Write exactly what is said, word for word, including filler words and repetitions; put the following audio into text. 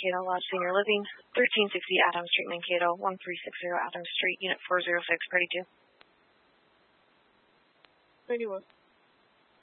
Mankato Lodge Senior Living, thirteen sixty Adams Street, Mankato, one three six zero Adams Street, Unit four zero six, ready to. Ready, what?